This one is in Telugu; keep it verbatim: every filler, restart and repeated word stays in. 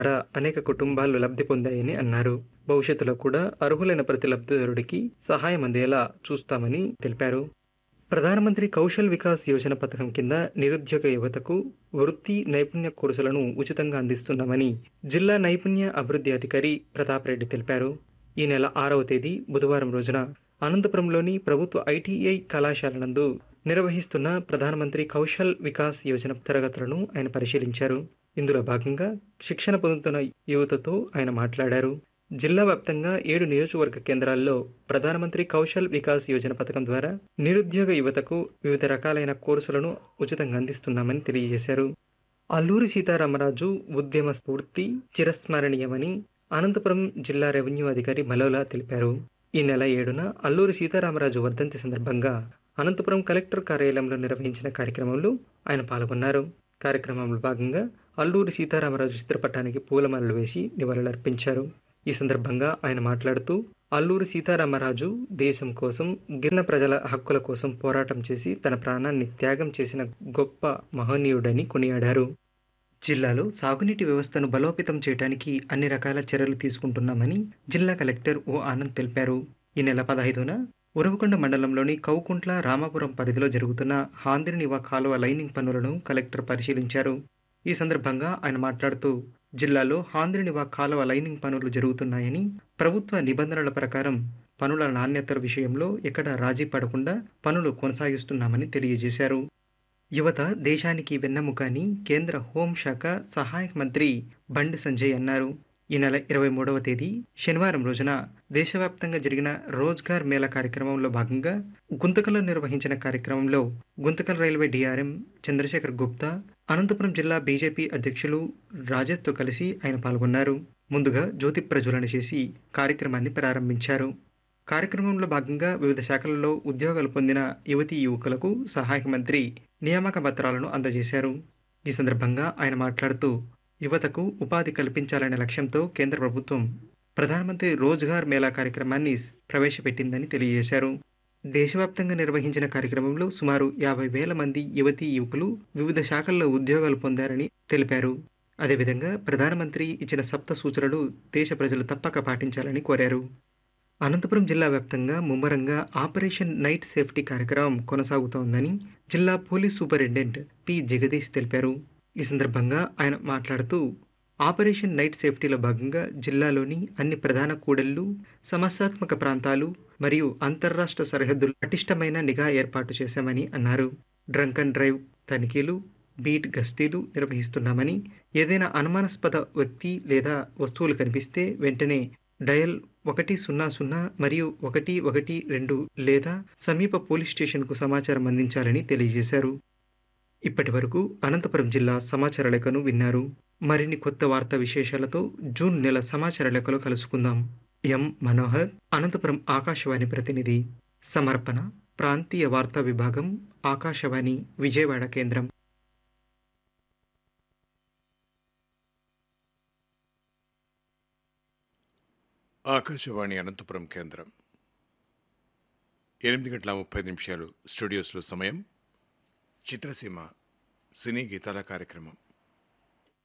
ద్వారా అనేక కుటుంబాలు లబ్ధి పొందాయని అన్నారు. భవిష్యత్తులో కూడా అర్హులైన ప్రతి లబ్ధిదారుడికి సహాయం అందేలా చూస్తామని తెలిపారు. ప్రధానమంత్రి కౌశల్ వికాస్ యోజన పథకం కింద నిరుద్యోగ యువతకు వృత్తి నైపుణ్య కోర్సులను ఉచితంగా అందిస్తున్నామని జిల్లా నైపుణ్య అభివృద్ధి అధికారి ప్రతాప్ రెడ్డి తెలిపారు. ఈ నెల ఆరవ తేదీ బుధవారం రోజున అనంతపురంలోని ప్రభుత్వ ఐటీఐ కళాశాల నందు నిర్వహిస్తున్న ప్రధానమంత్రి కౌశల్ వికాస్ యోజన తరగతులను ఆయన పరిశీలించారు. ఇందులో భాగంగా శిక్షణ పొందుతున్న యువతతో ఆయన మాట్లాడారు. జిల్లా వ్యాప్తంగా ఏడు నియోజకవర్గ కేంద్రాల్లో ప్రధానమంత్రి కౌశల్ వికాస్ యోజన పథకం ద్వారా నిరుద్యోగ యువతకు వివిధ రకాలైన కోర్సులను ఉచితంగా అందిస్తున్నామని తెలియజేశారు. అల్లూరి సీతారామరాజు ఉద్యమ స్ఫూర్తి చిరస్మరణీయమని అనంతపురం జిల్లా రెవెన్యూ అధికారి మలోలా తెలిపారు. ఈ నెల ఏడున అల్లూరి సీతారామరాజు వర్ధంతి సందర్భంగా అనంతపురం కలెక్టర్ కార్యాలయంలో నిర్వహించిన కార్యక్రమంలో ఆయన పాల్గొన్నారు. కార్యక్రమంలో భాగంగా అల్లూరి సీతారామరాజు చిత్రపటానికి పూలమాలలు వేసి నివాళులర్పించారు. ఈ సందర్భంగా ఆయన మాట్లాడుతూ అల్లూరి సీతారామరాజు దేశం కోసం, గిరిజన ప్రజల హక్కుల కోసం పోరాటం చేసి తన ప్రాణాన్ని త్యాగం చేసిన గొప్ప మహనీయుడని కొనియాడారు. జిల్లాలో సాగునీటి వ్యవస్థను బలోపేతం చేయడానికి అన్ని రకాల చర్యలు తీసుకుంటున్నామని జిల్లా కలెక్టర్ ఓ ఆనంద్ తెలిపారు. ఈ నెల పదహైదున ఉరవకొండ మండలంలోని కౌకుంట్ల రామాపురం పరిధిలో జరుగుతున్న హాంద్రినివా కాలువ లైనింగ్ పనులను కలెక్టర్ పరిశీలించారు. ఈ సందర్భంగా ఆయన మాట్లాడుతూ జిల్లాలో హాంద్రినివా కాలువ లైనింగ్ పనులు జరుగుతున్నాయని, ప్రభుత్వ నిబంధనల ప్రకారం పనుల నాణ్యత విషయంలో ఎక్కడా రాజీ పడకుండా పనులు కొనసాగిస్తున్నామని తెలియజేశారు. యువత దేశానికి వెన్నెముక అని కేంద్ర హోంశాఖ సహాయక మంత్రి బండి సంజయ్ అన్నారు. ఈ నెల ఇరవై మూడవ తేదీ శనివారం రోజున దేశవ్యాప్తంగా జరిగిన రోజ్గార్ మేళా కార్యక్రమంలో భాగంగా గుంతకల్లో నిర్వహించిన కార్యక్రమంలో గుంతకల్ రైల్వే డిఆర్ఎం చంద్రశేఖర్ గుప్తా, అనంతపురం జిల్లా బీజేపీ అధ్యక్షులు రాజేష్తో కలిసి ఆయన పాల్గొన్నారు. ముందుగా జ్యోతి ప్రజ్వలన చేసి కార్యక్రమాన్ని ప్రారంభించారు. కార్యక్రమంలో భాగంగా వివిధ శాఖలలో ఉద్యోగాలు పొందిన యువతీ యువకులకు సహాయక మంత్రి నియామక పత్రాలను అందజేశారు. ఈ సందర్భంగా ఆయన మాట్లాడుతూ యువతకు ఉపాధి కల్పించాలనే లక్ష్యంతో కేంద్ర ప్రభుత్వం ప్రధానమంత్రి రోజ్గార్ మేళా కార్యక్రమాన్ని ప్రవేశపెట్టిందని తెలియజేశారు. దేశవ్యాప్తంగా నిర్వహించిన కార్యక్రమంలో సుమారు యాభై వేల మంది యువతీ యువకులు వివిధ శాఖల్లో ఉద్యోగాలు పొందారని తెలిపారు. అదేవిధంగా ప్రధానమంత్రి ఇచ్చిన సప్త సూచనలు దేశ ప్రజలు తప్పక పాటించాలని కోరారు. అనంతపురం జిల్లా వ్యాప్తంగా ముమ్మరంగా ఆపరేషన్ నైట్ సేఫ్టీ కార్యక్రమం కొనసాగుతోందని జిల్లా పోలీస్ సూపరింటెండెంట్ పి జగదీష్ తెలిపారు. ఈ సందర్భంగా ఆయన మాట్లాడుతూ ఆపరేషన్ నైట్ సేఫ్టీలో భాగంగా జిల్లాలోని అన్ని ప్రధాన కూడళ్లు, సమస్యాత్మక ప్రాంతాలు మరియు అంతర్రాష్ట్ర సరిహద్దులు పటిష్టమైన నిఘా ఏర్పాటు చేశామని అన్నారు. డ్రంక్ అండ్ డ్రైవ్ తనిఖీలు, బీట్ గస్తీలు నిర్వహిస్తున్నామని, ఏదైనా అనుమానాస్పద వ్యక్తి లేదా వస్తువులు కనిపిస్తే వెంటనే డయల్ ఒకటి సున్నా సున్నా మరియు ఒకటి ఒకటి రెండు లేదా సమీప పోలీస్ స్టేషన్కు సమాచారం అందించాలని తెలియజేశారు. ఇప్పటి వరకు అనంతపురం జిల్లా సమాచార లేఖను విన్నారు. మరిన్ని కొత్త వార్తా విశేషాలతో జూన్ నెల సమాచార లేఖలో కలుసుకుందాం. ఎం మనోహర్, అనంతపురం ఆకాశవాణి ప్రతినిధి. సమర్పణ ప్రాంతీయ వార్తా విభాగం, ఆకాశవాణి విజయవాడ కేంద్రం. ఆకాశవాణి అనంతపురం కేంద్రం. ఎనిమిది గంటల ముప్పై నిమిషాలు స్టూడియోస్లో సమయం. చిత్రసీమ సినీ గీతాల కార్యక్రమం.